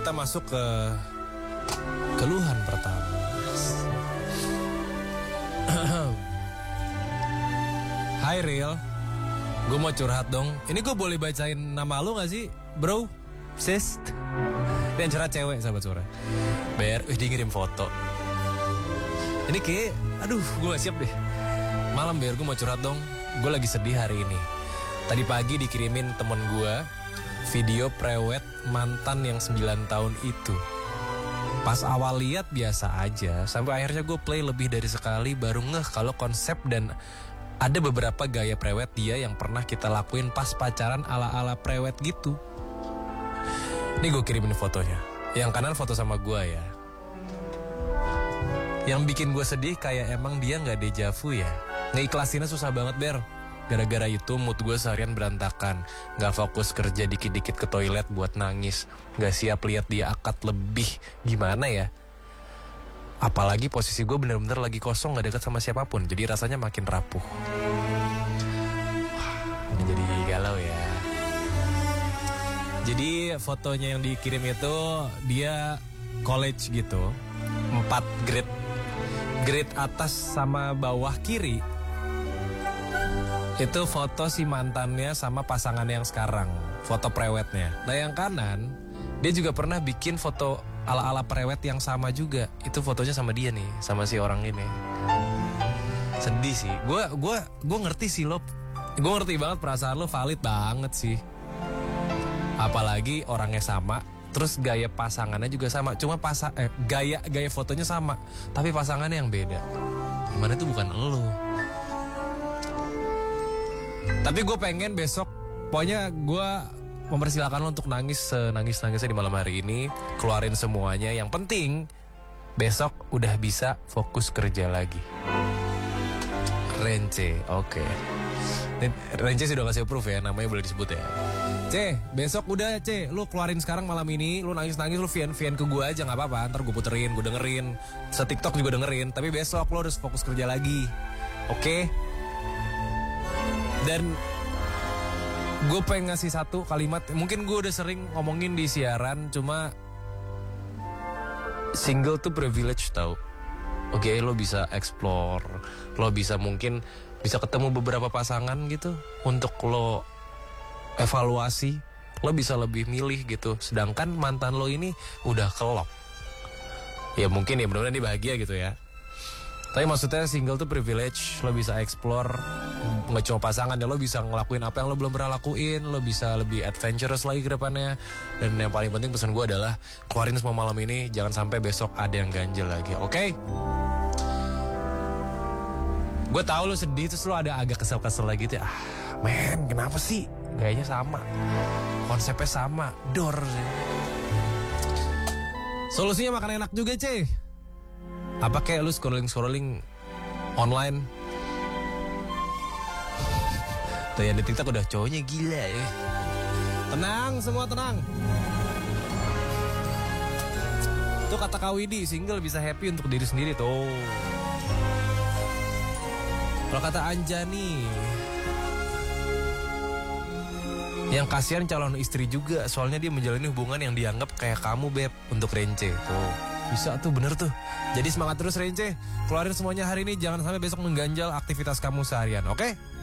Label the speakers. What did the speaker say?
Speaker 1: kita masuk ke keluhan pertama. Hai Real, gue mau curhat dong. Ini gue boleh bacain nama lu gak sih, bro? Sis? Ini yang curhat cewek, sahabat suara. Dia ngirim foto. Ini kayak, aduh gue gak siap deh. Malam Ber, gue mau curhat dong. Gue lagi sedih hari ini. Tadi pagi dikirimin temen gue video prewed mantan yang 9 tahun itu. Pas awal lihat biasa aja, sampai akhirnya gue play lebih dari sekali baru ngeh kalau konsep dan ada beberapa gaya prewed dia yang pernah kita lakuin pas pacaran ala-ala prewed gitu. Ini gue kirimin fotonya. Yang kanan foto sama gue ya. Yang bikin gue sedih kayak emang dia gak dejavu ya. Ngeiklasinnya susah banget Ber. Gara-gara itu mood gue seharian berantakan. Gak fokus kerja, dikit-dikit ke toilet buat nangis. Gak siap lihat dia akad lebih. Gimana ya? Apalagi posisi gue bener-bener lagi kosong, gak dekat sama siapapun. Jadi rasanya makin rapuh. Wah, ini jadi galau ya. Jadi fotonya yang dikirim itu dia college gitu. 4 grade. Grade atas sama bawah kiri itu foto si mantannya sama pasangan yang sekarang, foto prewednya. Nah yang kanan, dia juga pernah bikin foto ala-ala prewed yang sama juga. Itu fotonya sama dia nih, sama si orang ini. Sedih sih. Gue ngerti sih lo. Gue ngerti banget perasaan lo, valid banget sih. Apalagi orangnya sama, terus gaya pasangannya juga sama. Cuma gaya fotonya sama, tapi pasangannya yang beda. Gimana itu bukan lo. Tapi gue pengen besok, pokoknya gue mempersilahkan lo untuk nangis-nangisnya di malam hari ini. Keluarin semuanya. Yang penting besok udah bisa fokus kerja lagi. Rence, oke. Rence sudah kasih approve ya, namanya boleh disebut ya. C, besok udah C, lu keluarin sekarang malam ini. Lu nangis-nangis, lu vien ke gue aja gak apa-apa. Ntar gue puterin, gue dengerin. Se-TikTok juga dengerin. Tapi besok lo harus fokus kerja lagi. Oke? Dan gue pengen ngasih satu kalimat. Mungkin gue udah sering ngomongin di siaran, cuma single tuh privilege tau. Oke, lo bisa explore, lo bisa mungkin bisa ketemu beberapa pasangan gitu untuk lo evaluasi. Lo bisa lebih milih gitu. Sedangkan mantan lo ini udah kelop. Ya mungkin ya mudah-mudahan dia bahagia gitu ya. Tapi maksudnya single tuh privilege. Lo bisa explore, nggak cuma pasangan ya, lo bisa ngelakuin apa yang lo belum pernah lakuin. Lo bisa lebih adventurous lagi ke depannya. Dan yang paling penting pesan gue adalah keluarin semua malam ini, jangan sampai besok ada yang ganjel lagi. Oke? Gue tahu lo sedih, terus lo ada agak kesel-kesel lagi gitu. Men, kenapa sih? Gayanya sama, konsepnya sama, dor. Solusinya makan enak juga C. Apa kayak lu scrolling online. Tuh yang di TikTok udah cowoknya gila ya. Tenang, semua tenang. Tuh kata Kak Widi, single bisa happy untuk diri sendiri tuh. Kalau kata Anjani, yang kasihan calon istri juga, soalnya dia menjalani hubungan yang dianggap kayak kamu Beb untuk Rence tuh. Bisa tuh, bener tuh. Jadi semangat terus Rence, keluarin semuanya hari ini, jangan sampai besok mengganjal aktivitas kamu seharian, oke?